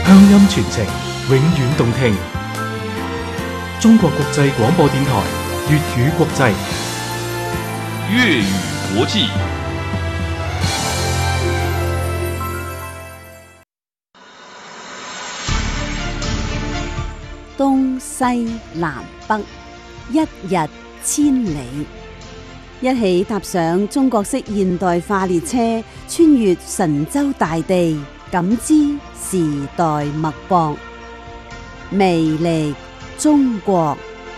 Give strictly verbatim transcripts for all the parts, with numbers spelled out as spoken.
鄉音傳情，永遠動聽。中國國際廣播電台粵語國際， 粵語國際。 東西南北，一日千里。一起踏上中國式現代化列車，穿越神州大地，感知時代脈搏，魅力中國。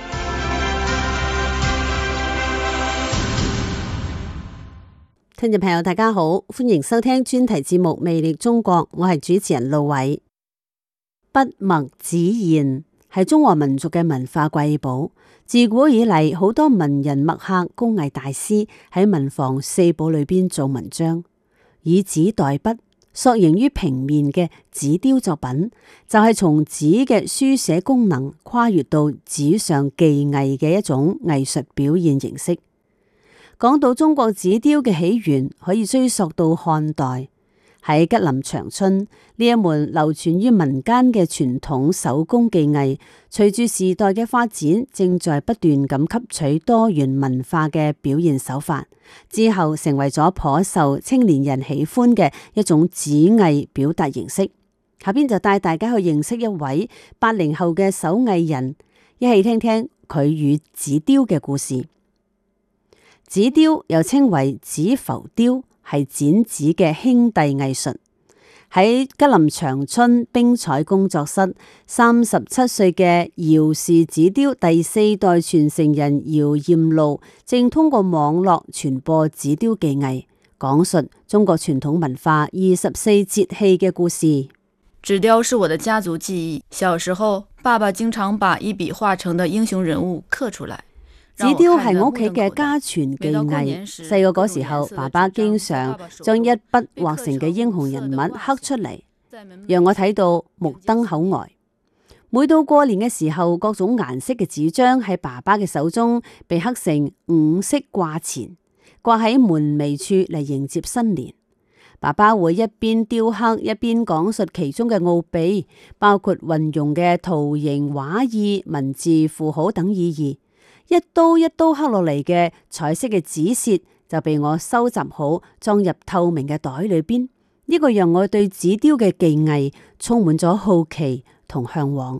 聽眾朋友大家好，歡迎收聽專題節目《魅力中國》，我係主持人路偉。筆墨紙硯係中華民族嘅文化瑰寶，自古以嚟好多文人墨客、工藝大師喺文房四寶裏邊做文章。以紙代筆，塑形於平面嘅紙雕作品，就係從紙嘅書寫功能跨越到紙上技藝嘅一種藝術表現形式。講到中國紙雕嘅起源，可以追溯到漢代。喺吉林長春，呢一門流傳於民間嘅傳統手工技藝，隨住時代嘅發展，正在不斷咁吸取多元文化嘅表現手法，之後成為咗頗受青年人喜歡嘅一種紙藝表達形式。下邊就帶大家去認識一位八零後嘅手藝人，一起聽聽佢與紙雕嘅故事。紙雕又稱為紙浮雕，係剪紙嘅兄弟藝術。喺吉林長春冰彩工作室，三十七歲嘅姚氏紙雕第四代傳承人姚艷露，正通過網絡傳播紙雕技藝，講述中國傳統文化二十四節氣嘅故事。 紙雕是我的家族記憶，小時候爸爸經常把一筆畫成的英雄人物刻出來。 紙雕係我屋企嘅家傳技藝，細個嗰時候，爸爸經常將一筆畫成嘅英雄人物刻出嚟，讓我睇到目瞪口呆。每到過年嘅時候，各種顏色嘅紙張喺爸爸嘅手中被刻成五色掛錢，掛喺門楣處嚟迎接新年。爸爸會一邊雕刻一邊講述其中嘅奧秘，包括運用嘅圖形、畫意、文字、符號等意義。一刀一刀刻落嚟嘅彩色嘅紙屑就被我收集好，裝入透明嘅袋裏邊。呢個讓我對紙雕嘅技藝充滿咗好奇同向往。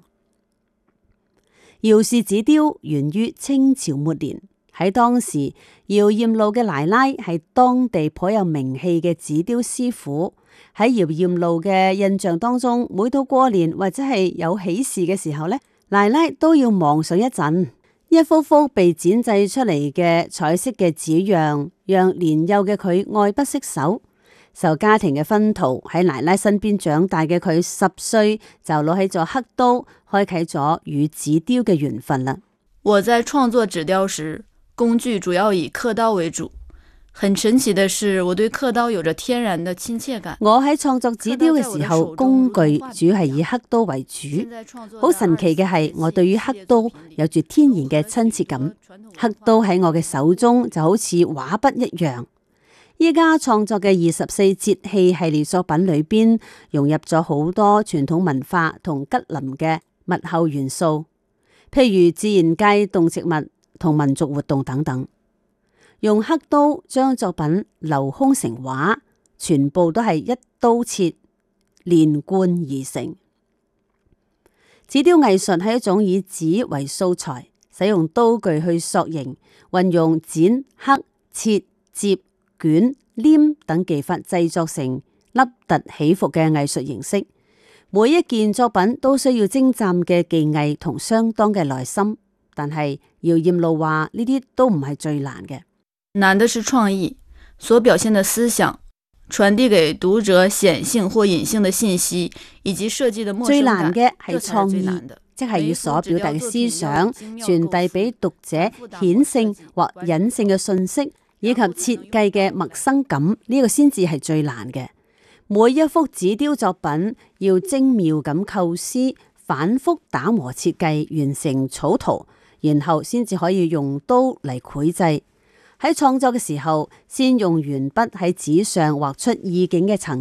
姚氏紙雕源於清朝末年，喺當時姚艷露嘅奶奶係當地頗有名氣嘅紙雕師傅。喺姚艷露嘅印象當中，每到過年或者係有喜事嘅時候呢，奶奶都要忙上一陣。一幅幅被剪製出嚟嘅彩色嘅紙樣，讓年幼嘅佢愛不釋手。受家庭嘅熏陶，喺奶奶身邊長大嘅佢，十歲就攞起咗刻刀，開啟咗與紙雕嘅緣分啦。 我在創作紙雕時，工具主要以刻刀為主。很神奇的是，我對刻刀有着天然的親切感。我喺創作紙雕嘅時候，工具主要係以刻刀為主。好神奇嘅係，我對於刻刀有住天然嘅親切感。刻刀喺我嘅手中就好似畫筆一樣。依家創作嘅二十四節氣系列作品裏邊，融入咗好多傳統文化同吉林嘅物候元素，譬如自然界動植物同民族活動等等。用刻刀將作品鏤空成畫，全部都係一刀切連貫而成。紙雕藝術係一種以紙為素材，使用刀具去塑形，運用剪、刻、切、接、捲、黏等技法製作成凹凸起伏嘅藝術形式。每一件作品都需要精湛嘅技藝同相當嘅耐心，但係姚艷露話呢啲都唔係最難嘅。 難的是創意，所表現的思想，傳遞給讀者顯性或隱性的信息，以及設計的陌生感。最難嘅係創意，即係要所表達嘅思想傳遞俾讀者顯性或隱性嘅信息，以及設計嘅陌生感，呢、這個先至係最難嘅。每一幅紙雕作品要精妙咁構思，反覆打磨設計，完成草圖，然後先至可以用刀嚟繪製。喺創作嘅時候，先用鉛筆喺紙上畫出意境嘅層